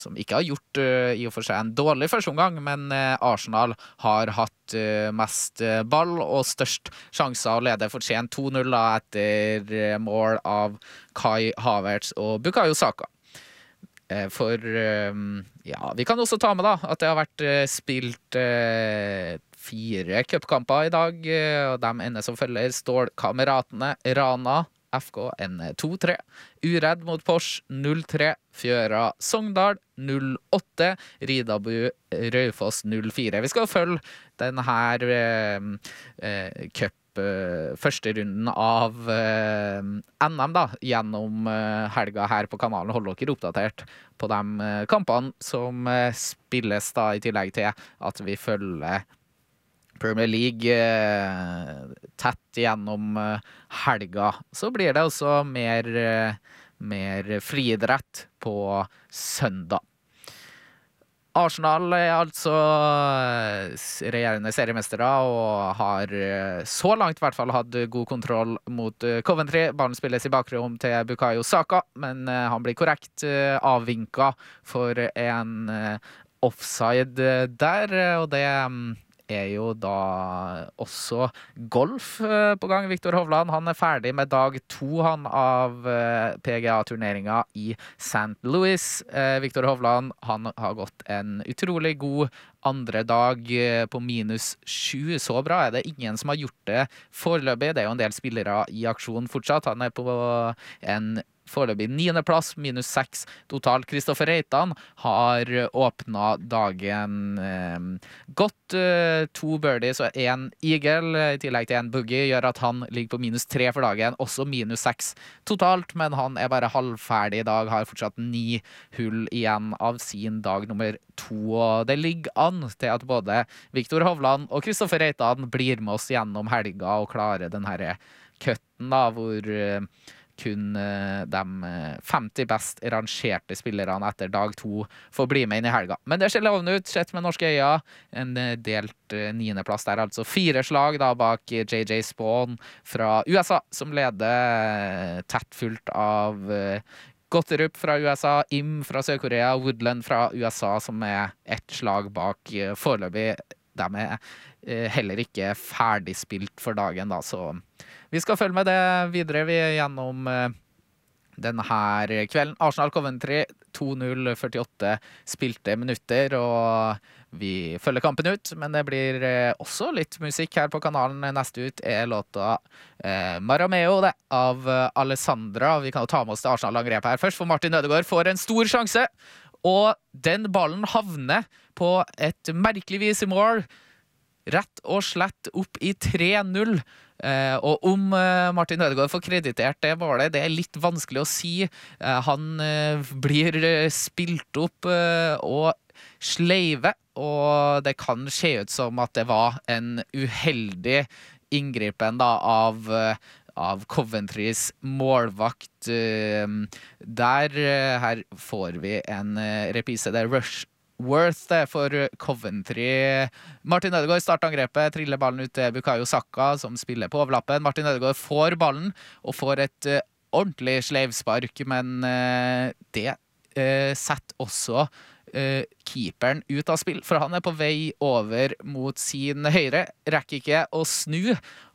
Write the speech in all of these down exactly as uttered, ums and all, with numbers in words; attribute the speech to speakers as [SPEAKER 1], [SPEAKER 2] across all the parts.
[SPEAKER 1] som ikke har gjort uh, i og for seg en dårlig første omgang, men uh, Arsenal har hatt uh, mest uh, ball og størst sjanser å lede fortjent to null da, etter uh, mål av Kai Havertz og Bukayo Saka. Uh, for uh, ja, vi kan også ta med da at det har vært uh, spilt uh, fire cupkamper i dag, uh, og de ender som følger Stålkameratene, Rana, F K N to tre, Uredd mot Porsche null tre, Fjøra Sogndal null åtte, Ridabu Raufoss null fire. Vi skal følge denne her eh, eh, cup eh, første runden av eh, N M da, gjennom eh, helga her på kanalen. Hold dere oppdatert på de eh, kampene som eh, spilles da, i tillegg til at vi følger Premier League eh, tett gjennom eh, helga. Så blir det også mer, eh, mer friidrett på søndag. Arsenal er altså regjerende seriemestere og har eh, så langt i hvert fall hatt god kontroll mot eh, Coventry. Ballen spilles i bakrom til Bukayo Saka, men eh, han blir korrekt eh, avvinka for en eh, offside der, og det er jo da også golf på gang. Victor Hovland, han er ferdig med dag to han av P G A-turneringa i Saint Louis. Victor Hovland, han har gått en utrolig god andre dag på minus sju. Så bra er det ingen som har gjort det foreløpig. Det er jo en del spillere i aksjon fortsatt. Han er på en foreløpig niende plass, minus seks totalt. Kristoffer Reitan har åpna dagen eh, godt. Eh, to birdies og en eagle, i tillegg til en boogie, gjør at han ligger på minus tre for dagen. Også minus seks totalt, men han er bare halvferdig i dag, har fortsatt ni hull igjen av sin dag nummer to. Og det ligger an til at både Victor Hovland og Kristoffer Reitan blir med oss gjennom helga og klarer den her cutten da, hvor eh, kun de femti best rangerte spillerne etter dag to får bli med inn i helga. Men det ser lovende ut, sett med norske øyne. En delt niende plass der, altså fire slag da bak J J Spawn fra U S A, som leder tett fullt av Gotterup fra U S A, Im fra Sør-Korea, Woodland fra U S A, som er ett slag bak foreløpig. De er heller ikke ferdigspilt for dagen da, så vi skal følge med det videre vi gjennom denne her kvelden. Arsenal Coventry to null førtiåtte spilte minutter, og vi følger kampen ut, men det blir også litt musikk her på kanalen. Neste ut er låta eh, Marameo det, av Alessandra. Vi kan jo ta med oss det Arsenal-angrepet her først, for Martin Ødegaard får en stor sjanse, og den ballen havner på et merkelig vis i mål, rett og slett opp i tre null. Eh, og om eh, Martin Ødegaard får kreditert det målet, det er litt vanskelig å si. Eh, han eh, blir spilt opp eh, og sleive, og det kan se ut som at det var en uheldig inngripen da, av, av Coventrys målvakt. Eh, der eh, her får vi en eh, reprise, det er Rush Worth for Coventry. Martin Ødegaard starter angrepet, triller ballen ut til Bukayo Saka, som spiller på overlappen. Martin Ødegaard får ballen og får et uh, ordentlig sleivspark, men uh, det uh, setter også uh, keeperen ut av spill, for han er på vei over mot sin høyre, rekker ikke å snu,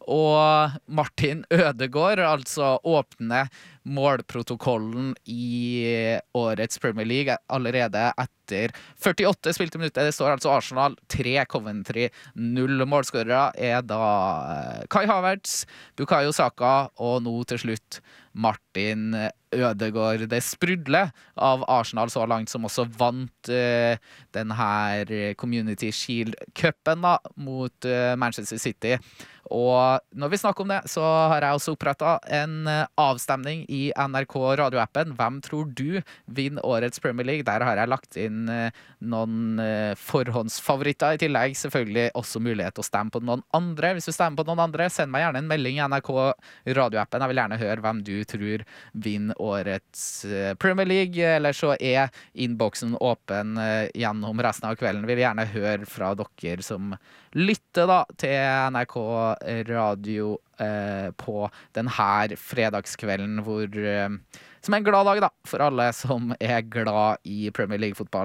[SPEAKER 1] og Martin Ødegaard altså åpner målprotokollen i årets Premier League allerede etter førtiåtte spilte minutter. Det står altså Arsenal tre, Coventry null. Målskårere er da Kai Havertz, Bukayo Saka og nå til slutt Martin Ødegaard. Det sprudler av Arsenal så langt, som også vant uh, den her Community Shield-cupen da, mot uh, Manchester City. Og når vi snakker om det, så har jeg også opprettet en avstemning i N R K radioappen. Hvem tror du vinner årets Premier League? Der har jeg lagt inn noen forhåndsfavoritter. I tillegg selvfølgelig også mulighet til å stemme på noen andre. Hvis du stemmer på noen andre, send meg gjerne en melding i N R K radioappen. Jeg vil gjerne høre hvem du tror vinner årets Premier League. Eller så er innboksen åpen gjennom resten av kvelden. Vi vil gjerne høre fra dere som lytter da til N R K radio eh, på den her fredagskvelden, hvor eh, som er en glad dag da, for alle som er glad i Premier League-fotball.